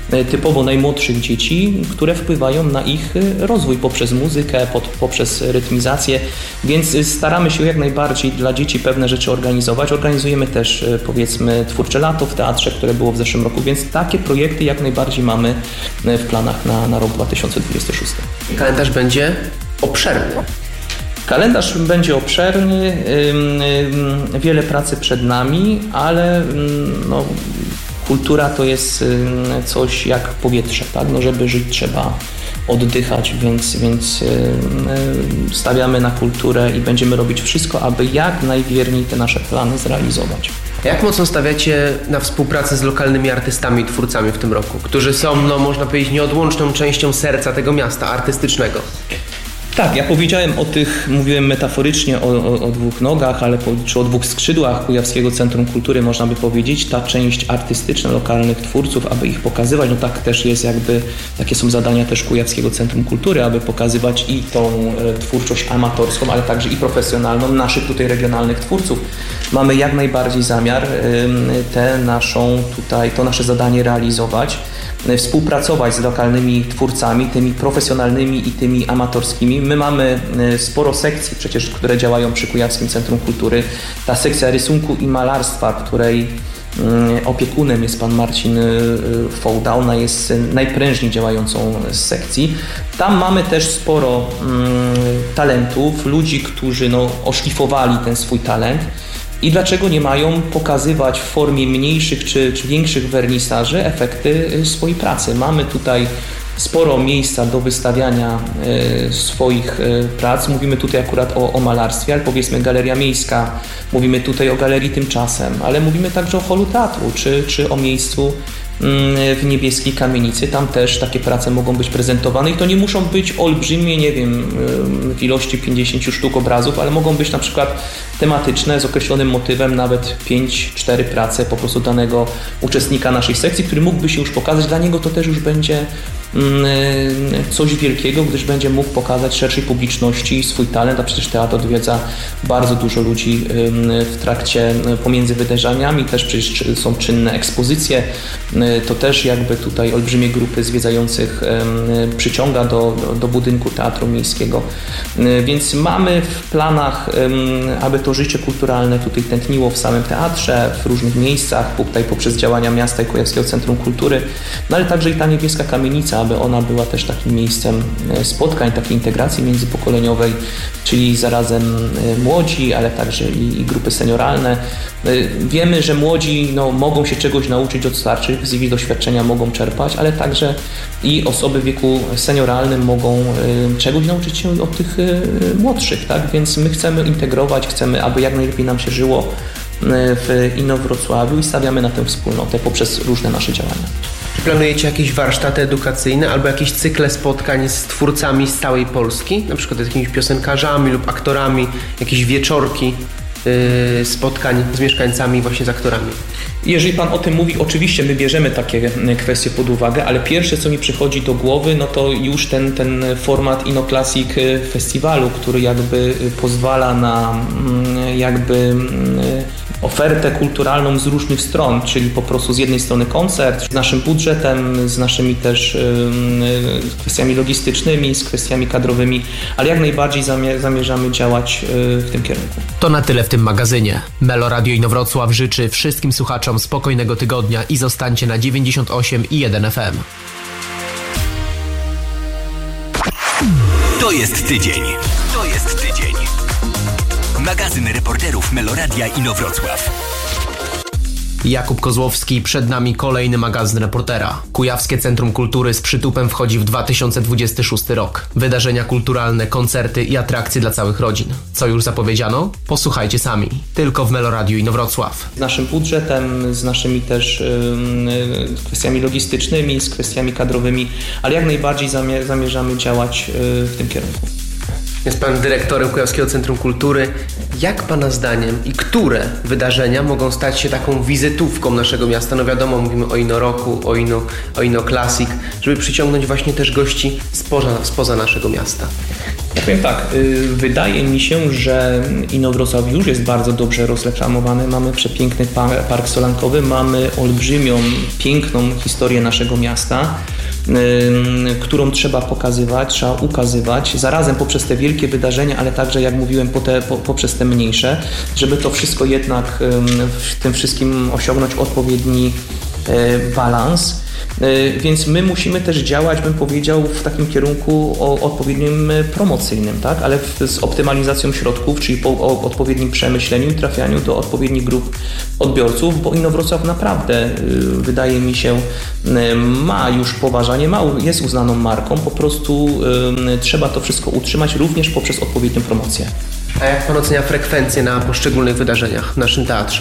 typowo najmłodszych dzieci, które wpływają na ich rozwój poprzez muzykę, poprzez rytmizację, więc staramy się jak najbardziej dla dzieci pewne rzeczy organizować. Organizujemy też, powiedzmy, twórcze lato w teatrze, które było w zeszłym roku, więc takie projekty jak najbardziej mamy w planach na rok 2026. Kalendarz będzie obszerny. Kalendarz będzie obszerny, wiele pracy przed nami, ale no, kultura to jest coś jak powietrze, tak? No, żeby żyć trzeba oddychać, więc stawiamy na kulturę i będziemy robić wszystko, aby jak najwierniej te nasze plany zrealizować. Jak mocno stawiacie na współpracę z lokalnymi artystami i twórcami w tym roku, którzy są, no, można powiedzieć, nieodłączną częścią serca tego miasta artystycznego? Tak, ja powiedziałem o tych, mówiłem metaforycznie o dwóch nogach, czy o dwóch skrzydłach Kujawskiego Centrum Kultury, można by powiedzieć. Ta część artystyczna lokalnych twórców, aby ich pokazywać, no tak też jest jakby, takie są zadania też Kujawskiego Centrum Kultury, aby pokazywać i tą twórczość amatorską, ale także i profesjonalną naszych tutaj regionalnych twórców. Mamy jak najbardziej zamiar to nasze zadanie realizować, współpracować z lokalnymi twórcami, tymi profesjonalnymi i tymi amatorskimi. My mamy sporo sekcji przecież, które działają przy Kujawskim Centrum Kultury. Ta sekcja rysunku i malarstwa, której opiekunem jest pan Marcin Fołda, ona jest najprężniej działającą z sekcji. Tam mamy też sporo talentów, ludzi, którzy oszlifowali ten swój talent. I dlaczego nie mają pokazywać w formie mniejszych czy większych wernisaży efekty swojej pracy? Mamy tutaj sporo miejsca do wystawiania swoich prac. Mówimy tutaj akurat o malarstwie, ale powiedzmy Galeria Miejska, mówimy tutaj o Galerii Tymczasem, ale mówimy także o holu teatru czy o miejscu w Niebieskiej Kamienicy. Tam też takie prace mogą być prezentowane i to nie muszą być olbrzymie, nie wiem, w ilości 50 sztuk obrazów, ale mogą być na przykład tematyczne z określonym motywem, nawet 5-4 prace po prostu danego uczestnika naszej sekcji, który mógłby się już pokazać. Dla niego to też już będzie coś wielkiego, gdyż będzie mógł pokazać szerszej publiczności swój talent, a przecież teatr odwiedza bardzo dużo ludzi w trakcie, pomiędzy wydarzeniami, też przecież są czynne ekspozycje, to też jakby tutaj olbrzymie grupy zwiedzających przyciąga do budynku Teatru Miejskiego. Więc mamy w planach, aby to życie kulturalne tutaj tętniło w samym teatrze, w różnych miejscach, tutaj poprzez działania miasta i Kujawskiego Centrum Kultury, no ale także i ta Niebieska Kamienica, aby ona była też takim miejscem spotkań, takiej integracji międzypokoleniowej, czyli zarazem młodzi, ale także i grupy senioralne. Wiemy, że młodzi mogą się czegoś nauczyć od starszych, z ich doświadczenia mogą czerpać, ale także i osoby w wieku senioralnym mogą czegoś nauczyć się od tych młodszych, tak? Więc my chcemy integrować, chcemy, aby jak najlepiej nam się żyło w Inowrocławiu i stawiamy na tę wspólnotę poprzez różne nasze działania. Czy planujecie jakieś warsztaty edukacyjne albo jakieś cykle spotkań z twórcami z całej Polski, na przykład z jakimiś piosenkarzami lub aktorami, jakieś wieczorki spotkań z mieszkańcami, właśnie z aktorami? Jeżeli Pan o tym mówi, oczywiście my bierzemy takie kwestie pod uwagę, ale pierwsze, co mi przychodzi do głowy, no to już ten format InnoClassic Festiwalu, który jakby pozwala na jakby ofertę kulturalną z różnych stron, czyli po prostu z jednej strony koncert z naszym budżetem, z naszymi też kwestiami logistycznymi, z kwestiami kadrowymi, ale jak najbardziej zamierzamy działać w tym kierunku. To na tyle w tym magazynie. Melo Radio Inowrocław życzy wszystkim słuchaczom spokojnego tygodnia i zostańcie na 98,1 FM. To jest tydzień. To jest tydzień. Magazyn reporterów Meloradia Inowrocław. Jakub Kozłowski, przed nami kolejny magazyn reportera. Kujawskie Centrum Kultury z przytupem wchodzi w 2026 rok. Wydarzenia kulturalne, koncerty i atrakcje dla całych rodzin. Co już zapowiedziano? Posłuchajcie sami. Tylko w Meloradiu Inowrocław. Z naszym budżetem, z naszymi też kwestiami logistycznymi, z kwestiami kadrowymi, ale jak najbardziej zamierzamy działać w tym kierunku. Jest Pan dyrektorem Kujawskiego Centrum Kultury. Jak Pana zdaniem i które wydarzenia mogą stać się taką wizytówką naszego miasta? No wiadomo, mówimy o InnoRoku, o InnoClassic, żeby przyciągnąć właśnie też gości spoza naszego miasta. Ja powiem tak, wydaje mi się, że Inowrocław już jest bardzo dobrze rozreklamowany. Mamy przepiękny park solankowy, mamy olbrzymią, piękną historię naszego miasta, którą trzeba pokazywać, trzeba ukazywać, zarazem poprzez te wielkie wydarzenia, ale także, jak mówiłem, poprzez te mniejsze, żeby to wszystko jednak w tym wszystkim osiągnąć odpowiedni balans. Więc my musimy też działać, bym powiedział, w takim kierunku odpowiednim promocyjnym, tak? Ale z optymalizacją środków, czyli po odpowiednim przemyśleniu i trafianiu do odpowiednich grup odbiorców, bo Inowrocław naprawdę, wydaje mi się, ma już poważanie, jest uznaną marką, po prostu trzeba to wszystko utrzymać również poprzez odpowiednią promocję. A jak pan ocenia frekwencję na poszczególnych wydarzeniach w naszym teatrze?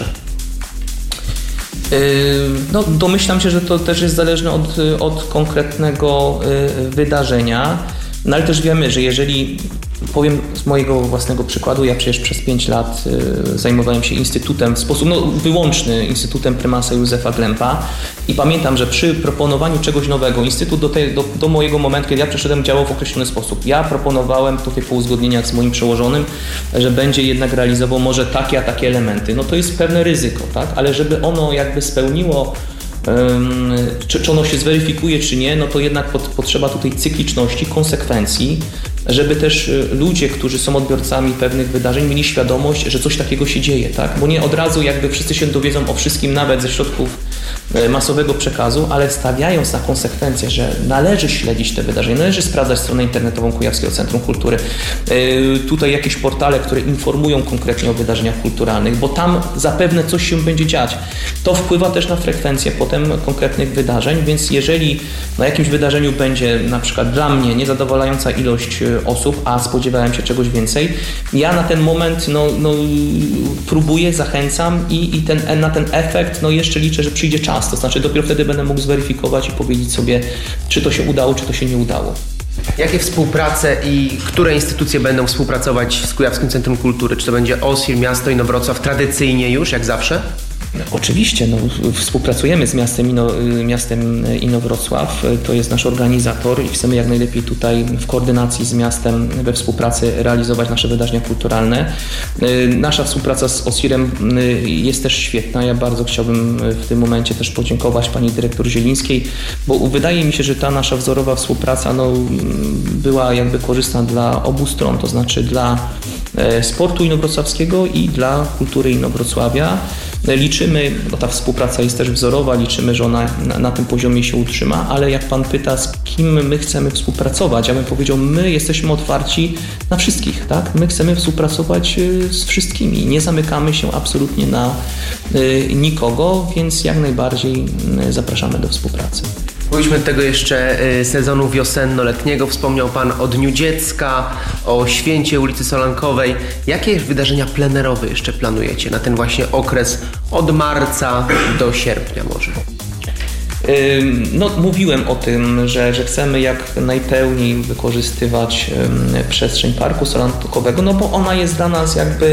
No, domyślam się, że to też jest zależne od konkretnego wydarzenia, no ale też wiemy, że jeżeli, powiem z mojego własnego przykładu, ja przecież przez 5 lat zajmowałem się instytutem w sposób wyłączny, Instytutem Prymasa Józefa Glempa i pamiętam, że przy proponowaniu czegoś nowego, Instytut do mojego momentu, kiedy ja przeszedłem, działał w określony sposób. Ja proponowałem tutaj po uzgodnieniach z moim przełożonym, że będzie jednak realizował może takie, a takie elementy. No to jest pewne ryzyko, tak? Ale żeby ono jakby spełniło, czy ono się zweryfikuje, czy nie, no to jednak potrzeba tutaj cykliczności, konsekwencji, żeby też ludzie, którzy są odbiorcami pewnych wydarzeń, mieli świadomość, że coś takiego się dzieje, tak? Bo nie od razu jakby wszyscy się dowiedzą o wszystkim, nawet ze środków masowego przekazu, ale stawiając na konsekwencje, że należy śledzić te wydarzenia, należy sprawdzać stronę internetową Kujawskiego Centrum Kultury, tutaj jakieś portale, które informują konkretnie o wydarzeniach kulturalnych, bo tam zapewne coś się będzie dziać. To wpływa też na frekwencję potem konkretnych wydarzeń, więc jeżeli na jakimś wydarzeniu będzie na przykład dla mnie niezadowalająca ilość osób, a spodziewałem się czegoś więcej, ja na ten moment próbuję, zachęcam i na ten efekt jeszcze liczę, że przyjdzie czas. To znaczy dopiero wtedy będę mógł zweryfikować i powiedzieć sobie, czy to się udało, czy to się nie udało. Jakie współprace i które instytucje będą współpracować z Kujawskim Centrum Kultury? Czy to będzie OSIR, miasto Inowrocław tradycyjnie już, jak zawsze? Oczywiście, współpracujemy z miastem Inowrocław, to jest nasz organizator i chcemy jak najlepiej tutaj w koordynacji z miastem, we współpracy realizować nasze wydarzenia kulturalne. Nasza współpraca z OSIR-em jest też świetna. Ja bardzo chciałbym w tym momencie też podziękować pani dyrektor Zielińskiej, bo wydaje mi się, że ta nasza wzorowa współpraca była jakby korzystna dla obu stron, to znaczy dla sportu inowrocławskiego i dla kultury Inowrocławia. Liczymy, bo ta współpraca jest też wzorowa, liczymy, że ona na tym poziomie się utrzyma, ale jak pan pyta, z kim my chcemy współpracować, ja bym powiedział, my jesteśmy otwarci na wszystkich, tak? My chcemy współpracować z wszystkimi, nie zamykamy się absolutnie na nikogo, więc jak najbardziej zapraszamy do współpracy. Mówiliśmy do tego jeszcze sezonu wiosenno-letniego. Wspomniał Pan o Dniu Dziecka, o Święcie ulicy Solankowej. Jakie wydarzenia plenerowe jeszcze planujecie na ten właśnie okres od marca do sierpnia może? Mówiłem o tym, że chcemy jak najpełniej wykorzystywać przestrzeń Parku Solankowego, bo ona jest dla nas jakby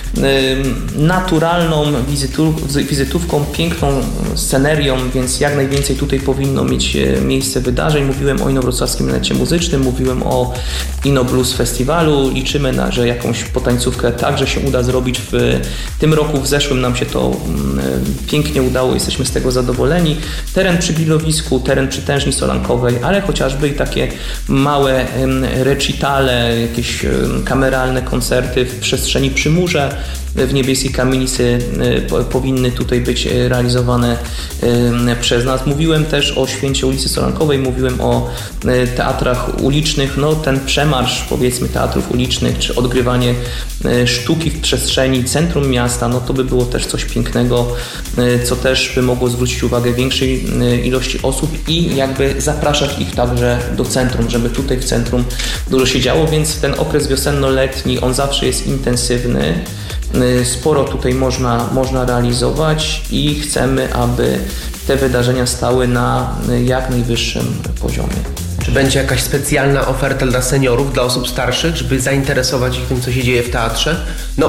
naturalną wizytówką, piękną scenerią, więc jak najwięcej tutaj powinno mieć miejsce wydarzeń. Mówiłem o Inowrocławskim Lecie Muzycznym, mówiłem o Inoblues Festiwalu. Liczymy, że jakąś potańcówkę także się uda zrobić w tym roku. W zeszłym nam się to pięknie udało, jesteśmy z tego zadowoleni. Teren przy Grillowisku, teren przy Tężni Solankowej, ale chociażby i takie małe recitale, jakieś kameralne koncerty w przestrzeni przy murze w Niebieskiej Kamienicy powinny tutaj być realizowane przez nas. Mówiłem też o Święcie ulicy Solankowej, mówiłem o teatrach ulicznych, ten przemarsz powiedzmy teatrów ulicznych, czy odgrywanie sztuki w przestrzeni centrum miasta, to by było też coś pięknego, co też by mogło zwrócić uwagę większej ilości osób i jakby zapraszać ich także do centrum, żeby tutaj w centrum dużo się działo, więc ten okres wiosenno-letni, on zawsze jest intensywny. Sporo tutaj można realizować i chcemy, aby te wydarzenia stały na jak najwyższym poziomie. Czy będzie jakaś specjalna oferta dla seniorów, dla osób starszych, żeby zainteresować ich tym, co się dzieje w teatrze?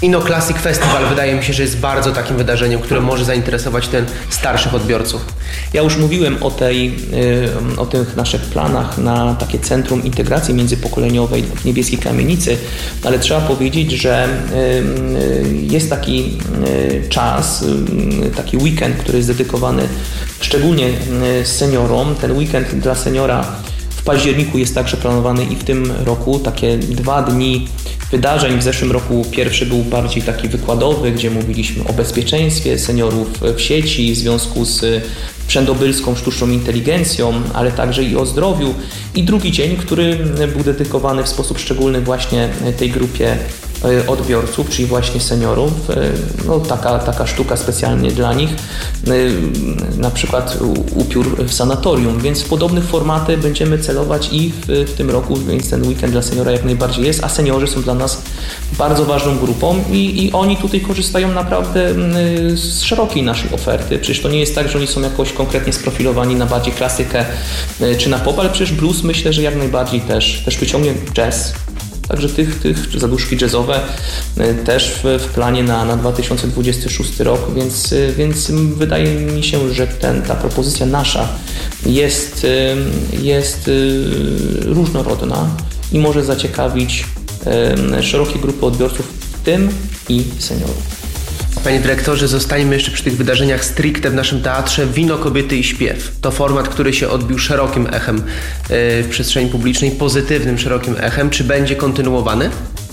Inno Classic Festival wydaje mi się, że jest bardzo takim wydarzeniem, które może zainteresować ten starszych odbiorców. Ja już mówiłem o tych naszych planach na takie centrum integracji międzypokoleniowej w Niebieskiej Kamienicy, ale trzeba powiedzieć, że jest taki czas, taki weekend, który jest dedykowany szczególnie seniorom. Ten weekend dla seniora w październiku jest także planowany i w tym roku takie 2 dni wydarzeń. W zeszłym roku pierwszy był bardziej taki wykładowy, gdzie mówiliśmy o bezpieczeństwie seniorów w sieci w związku z wszędobylską sztuczną inteligencją, ale także i o zdrowiu. I drugi dzień, który był dedykowany w sposób szczególny właśnie tej grupie odbiorców, czyli właśnie seniorów. No, taka sztuka specjalnie dla nich, na przykład upiór w sanatorium, więc w podobne formaty będziemy celować i w tym roku, więc ten weekend dla seniora jak najbardziej jest, a seniorzy są dla nas bardzo ważną grupą i oni tutaj korzystają naprawdę z szerokiej naszej oferty. Przecież to nie jest tak, że oni są jakoś konkretnie sprofilowani na bardziej klasykę czy na pop, ale przecież blues myślę, że jak najbardziej też przyciągnie jazz. Także tych zaduszki jazzowe też w planie na 2026 rok, więc wydaje mi się, że ta propozycja nasza jest różnorodna i może zaciekawić szerokie grupy odbiorców, w tym i seniorów. Panie dyrektorze, zostańmy jeszcze przy tych wydarzeniach stricte w naszym teatrze. Wino, kobiety i śpiew. To format, który się odbił szerokim echem w przestrzeni publicznej, pozytywnym, szerokim echem. Czy będzie kontynuowany?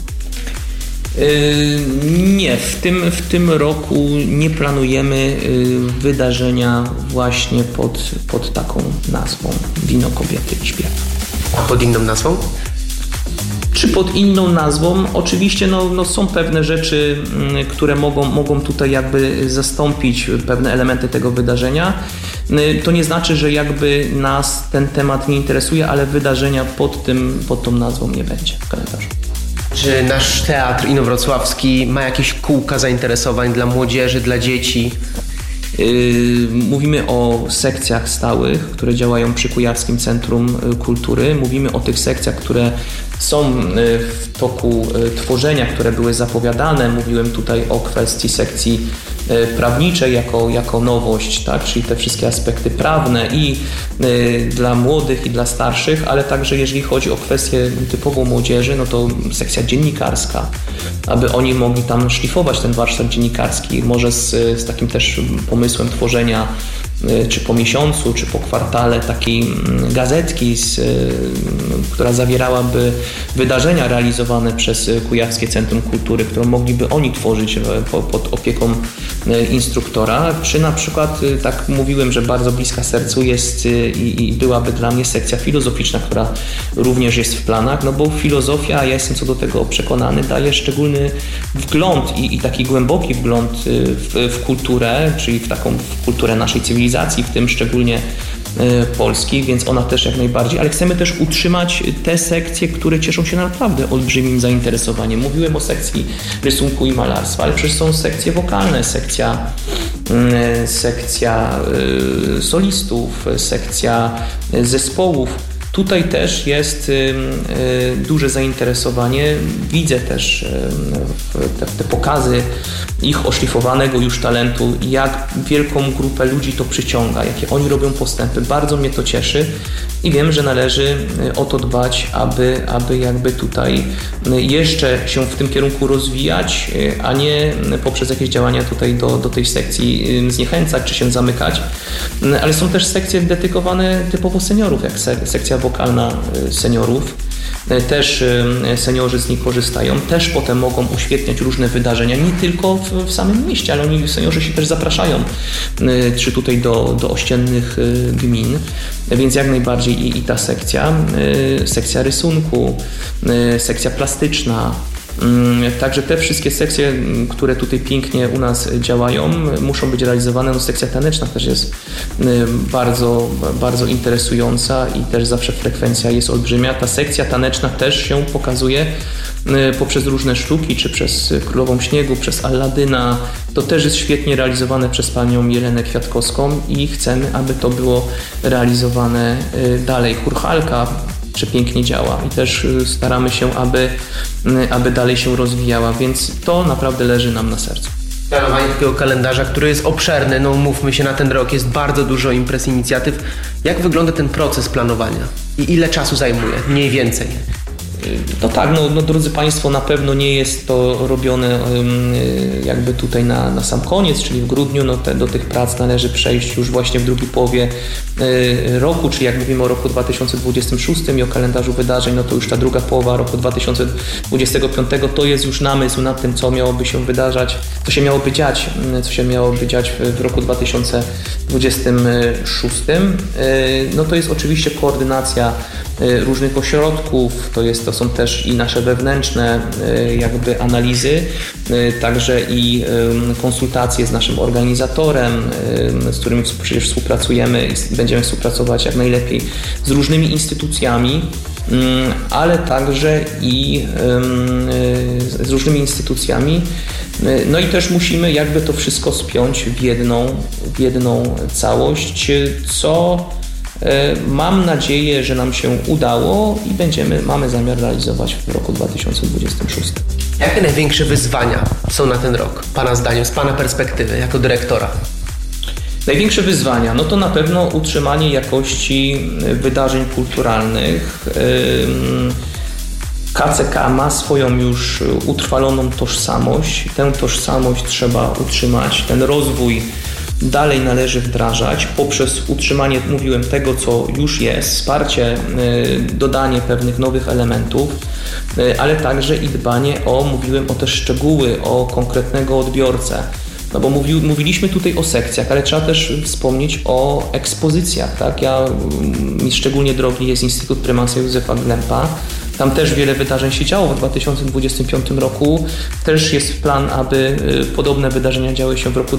Nie, w tym roku nie planujemy wydarzenia właśnie pod taką nazwą Wino, kobiety i śpiew. A pod inną nazwą? Czy pod inną nazwą? Oczywiście są pewne rzeczy, które mogą tutaj jakby zastąpić pewne elementy tego wydarzenia. To nie znaczy, że jakby nas ten temat nie interesuje, ale wydarzenia pod tą nazwą nie będzie w kalendarzu. Czy nasz teatr inowrocławski ma jakieś kółka zainteresowań dla młodzieży, dla dzieci? Mówimy o sekcjach stałych, które działają przy Kujawskim Centrum Kultury. Mówimy o tych sekcjach, które są w toku tworzenia, które były zapowiadane. Mówiłem tutaj o kwestii sekcji prawniczej jako nowość, tak? Czyli te wszystkie aspekty prawne i dla młodych i dla starszych, ale także jeżeli chodzi o kwestię typowo młodzieży, no to sekcja dziennikarska, aby oni mogli tam szlifować ten warsztat dziennikarski, może z takim też pomysłem tworzenia czy po miesiącu, czy po kwartale takiej gazetki, która zawierałaby wydarzenia realizowane przez Kujawskie Centrum Kultury, którą mogliby oni tworzyć pod opieką instruktora, czy na przykład, tak mówiłem, że bardzo bliska sercu jest i byłaby dla mnie sekcja filozoficzna, która również jest w planach, no bo filozofia, ja jestem co do tego przekonany, daje szczególny wgląd i taki głęboki wgląd w kulturę, czyli w kulturę naszej cywilizacji, w tym szczególnie Polski, więc ona też jak najbardziej, ale chcemy też utrzymać te sekcje, które cieszą się naprawdę olbrzymim zainteresowaniem. Mówiłem o sekcji rysunku i malarstwa, ale przecież są sekcje wokalne, sekcja solistów, sekcja zespołów. Tutaj też jest duże zainteresowanie. Widzę też te pokazy ich oszlifowanego już talentu, jak wielką grupę ludzi to przyciąga, jakie oni robią postępy. Bardzo mnie to cieszy i wiem, że należy o to dbać, aby jakby tutaj jeszcze się w tym kierunku rozwijać, a nie poprzez jakieś działania tutaj do tej sekcji zniechęcać czy się zamykać. Ale są też sekcje dedykowane typowo seniorów, jak sekcja wokalna seniorów. Też seniorzy z nich korzystają, też potem mogą uświetniać różne wydarzenia, nie tylko w samym mieście, ale seniorzy się też zapraszają, czy tutaj do ościennych gmin, więc jak najbardziej i ta sekcja rysunku, sekcja plastyczna. Także te wszystkie sekcje, które tutaj pięknie u nas działają, muszą być realizowane. No, sekcja taneczna też jest bardzo, bardzo interesująca i też zawsze frekwencja jest olbrzymia. Ta sekcja taneczna też się pokazuje poprzez różne sztuki, czy przez Królową Śniegu, przez Alladyna. To też jest świetnie realizowane przez panią Jelenę Kwiatkowską i chcemy, aby to było realizowane dalej. Chór Halka przepięknie działa i też staramy się, aby dalej się rozwijała, więc to naprawdę leży nam na sercu. Planowanie takiego kalendarza, który jest obszerny, no mówmy się, na ten rok jest bardzo dużo imprez, inicjatyw. Jak wygląda ten proces planowania i ile czasu zajmuje? Mniej więcej. No tak, no drodzy Państwo, na pewno nie jest to robione jakby tutaj na sam koniec, czyli w grudniu. No do tych prac należy przejść już właśnie w drugiej połowie roku, czyli jak mówimy o roku 2026 i o kalendarzu wydarzeń, no to już ta druga połowa roku 2025 to jest już namysł nad tym, co miałoby się wydarzać, co się miałoby dziać w roku 2026. No to jest oczywiście koordynacja różnych ośrodków, to są też i nasze wewnętrzne jakby analizy, także i konsultacje z naszym organizatorem, z którym przecież współpracujemy i będziemy współpracować jak najlepiej z różnymi instytucjami, ale także i z różnymi instytucjami. No i też musimy jakby to wszystko spiąć w jedną całość, co mam nadzieję, że nam się udało i mamy zamiar realizować w roku 2026. Jakie największe wyzwania są na ten rok, Pana zdaniem, z Pana perspektywy jako dyrektora? Największe wyzwania, no to na pewno utrzymanie jakości wydarzeń kulturalnych. KCK ma swoją już utrwaloną tożsamość. Tę tożsamość trzeba utrzymać, ten rozwój dalej należy wdrażać poprzez utrzymanie, mówiłem, tego, co już jest, wsparcie, dodanie pewnych nowych elementów, ale także i dbanie mówiłem o te szczegóły, o konkretnego odbiorcę. No bo mówiliśmy tutaj o sekcjach, ale trzeba też wspomnieć o ekspozycjach, tak? Mi szczególnie drogi jest Instytut Prymasa Józefa Glempa. Tam też wiele wydarzeń się działo w 2025 roku. Też jest plan, aby podobne wydarzenia działy się w roku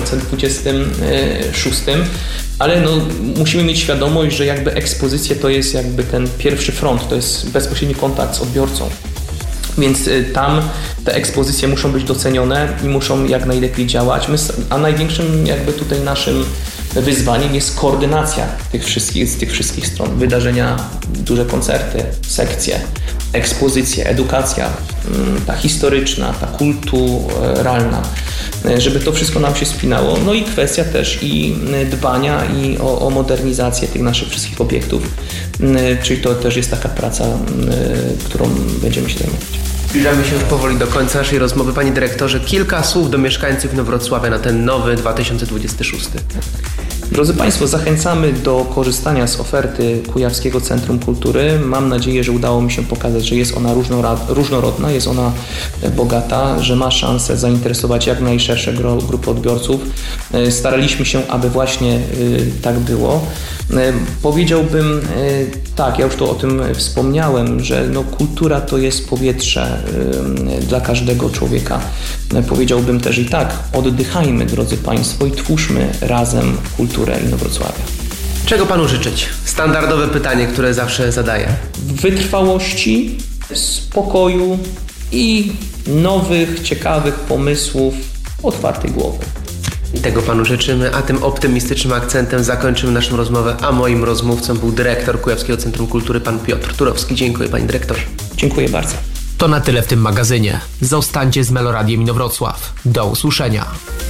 2026, ale musimy mieć świadomość, że jakby ekspozycje to jest jakby ten pierwszy front, to jest bezpośredni kontakt z odbiorcą. Więc tam te ekspozycje muszą być docenione i muszą jak najlepiej działać. A największym jakby tutaj naszym wyzwaniem jest koordynacja z tych wszystkich stron. Wydarzenia, duże koncerty, sekcje, ekspozycje, edukacja, ta historyczna, ta kulturalna, żeby to wszystko nam się spinało. No i kwestia też i dbania i o modernizację tych naszych wszystkich obiektów. Czyli to też jest taka praca, którą będziemy się zajmować. Zbliżamy się już powoli do końca naszej rozmowy. Panie dyrektorze, kilka słów do mieszkańców Inowrocławia na ten nowy 2026. Drodzy Państwo, zachęcamy do korzystania z oferty Kujawskiego Centrum Kultury. Mam nadzieję, że udało mi się pokazać, że jest ona różnorodna, jest ona bogata, że ma szansę zainteresować jak najszersze grupy odbiorców. Staraliśmy się, aby właśnie tak było. Powiedziałbym tak, ja już to o tym wspomniałem, że kultura to jest powietrze dla każdego człowieka. Powiedziałbym też i tak, oddychajmy, drodzy Państwo, i twórzmy razem kulturę Inowrocławia. Czego Panu życzyć? Standardowe pytanie, które zawsze zadaję. Wytrwałości, spokoju i nowych, ciekawych pomysłów, otwartej głowy. I tego Panu życzymy, a tym optymistycznym akcentem zakończymy naszą rozmowę, a moim rozmówcą był dyrektor Kujawskiego Centrum Kultury, pan Piotr Turowski. Dziękuję, panie dyrektorze. Dziękuję bardzo. To na tyle w tym magazynie. Zostańcie z Meloradiem Inowrocław. Do usłyszenia.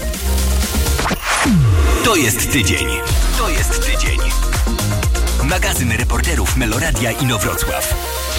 To jest tydzień. Magazyn reporterów Meloradia Inowrocław.